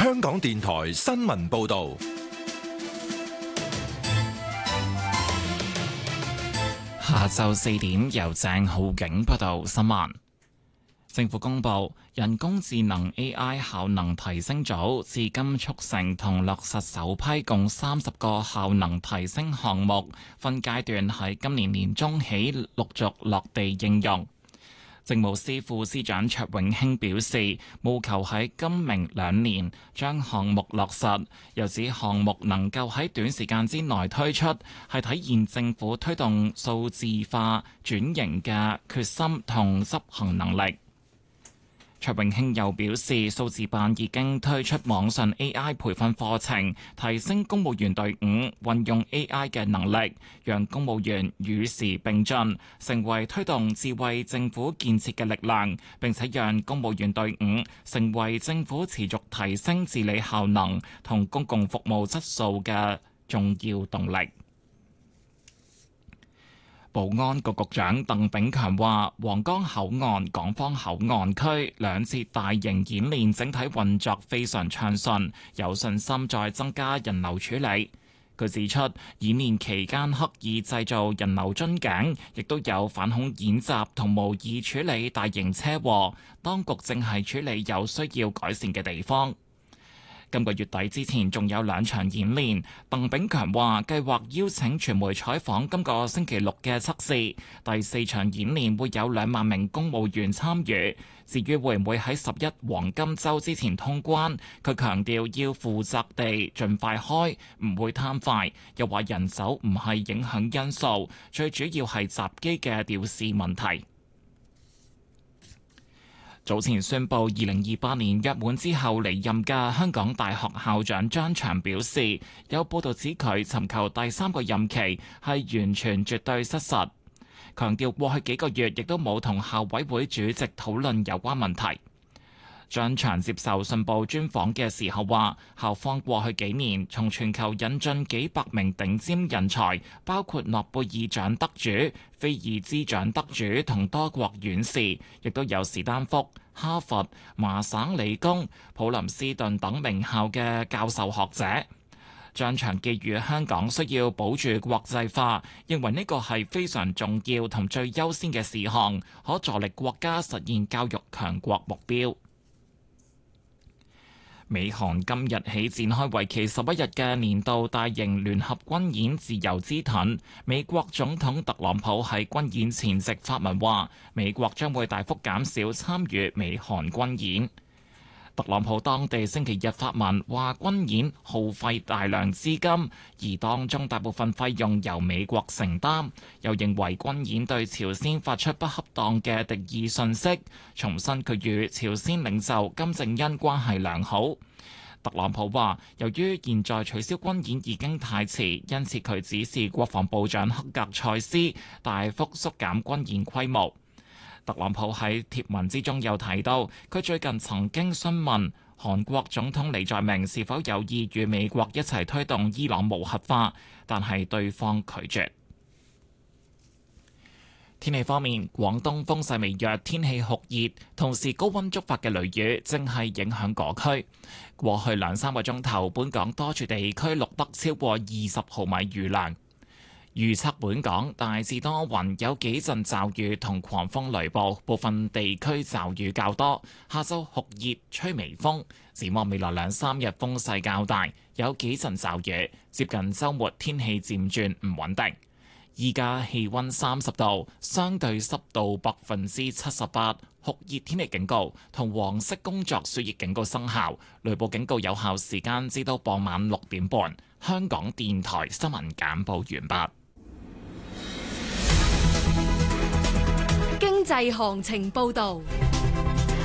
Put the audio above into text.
香港電台新聞報道。 下晝4點，由鄭浩景報道新聞。政府公布人工智能 AI 效能提升組至今促成同落實首批共30個效能提升項目，分階段喺今年年中起陸續落地應用。政務司副司長卓永興表示，務求喺今明兩年將項目落實，又指項目能夠喺短時間之內推出，係體現政府推動數字化轉型嘅決心同執行能力。卓永興又表示，數字辦已經推出網上 AI 培訓課程，提升公務員隊伍運用 AI 嘅能力，讓公務員與時並進，成為推動智慧政府建設嘅力量，並且讓公務員隊伍成為政府持續提升治理效能同公共服務質素嘅重要動力。保安局局長鄧炳強話，皇崗口岸、港方口岸區兩節大型演練整體運作非常暢順，有信心再增加人流處理。佢指出，演練期間刻意製造人流樽頸，亦都有反恐演習同模擬處理大型車禍，當局正係處理有需要改善嘅地方。今個月底之前仲有2場演練，鄧炳強話計劃邀請傳媒採訪今個星期六嘅測試。第4場演練會有2萬名公務員參與。至於會唔會喺11黃金週之前通關，佢強調要負責地盡快開，唔會貪快。又話人手唔係影響因素，最主要係閘機嘅調試問題。早前宣布2028年約滿之後離任嘅香港大學校長張翔表示，有報道指佢尋求第3個任期係完全絕對失實，強調過去幾個月亦都冇同校委會主席討論有關問題。張翔接受信報專訪嘅時候話，校方過去幾年從全球引進幾百名頂尖人才，包括諾貝爾獎得主、菲爾茲獎得主同多國院士，亦都有史丹福、哈佛、麻省理工、普林斯頓等名校嘅教授學者。張翔寄語香港需要保住國際化，認為呢個係非常重要同最優先嘅事項，可助力國家實現教育強國目標。美韓今日起展開為期11日嘅年度大型聯合軍演自由之盾。美國總統特朗普喺軍演前夕發文話，美國將會大幅減少參與美韓軍演。特朗普當地星期日發文話，軍演耗費大量資金，而當中大部分費用由美國承擔。又認為軍演對朝鮮發出不恰當嘅敵意訊息，重申佢與朝鮮領袖金正恩關係良好。特朗普話，由於現在取消軍演已經太遲，因此佢指示國防部長克格塞斯大幅縮減軍演規模。特朗普喺貼文之中又提到，佢最近曾經詢問韓國總統李在明是否有意與美國一齊推動伊朗無核化，但係對方拒絕。天氣方面，廣東風勢微弱，天氣酷熱，同時高溫觸發嘅雷雨正係影響嗰區。過去2-3個鐘頭，本港多處地區錄得超過20毫米雨量。預測本港大致多雲，有幾陣驟雨同狂風雷暴，部分地區驟雨較多。下週酷熱，吹微風。展望未來2-3日風勢較大，有幾陣驟雨。接近週末天氣漸轉唔穩定。依家氣溫30度，相對濕度78%，酷熱天氣警告同黃色工作暑熱警告生效，雷暴警告有效時間至到傍晚6點半。香港電台新聞簡報完畢。 經濟行情報導。